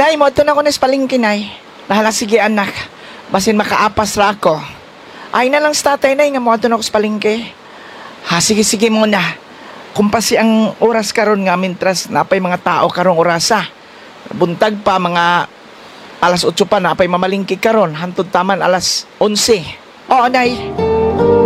Nay, mo na ko na sa palengke, nay. Nahala, sige anak. Basin makaapas ra ako. Ay na lang sa tatay, nay, nga mo na ko sa palengke. Ha, sige muna. Kumpasi ang oras karon nga mintras napay mga tao karong orasa. Buntag pa mga alas 8 pa napay mamalingki karon. Hantod taman alas 11. Oo, nay.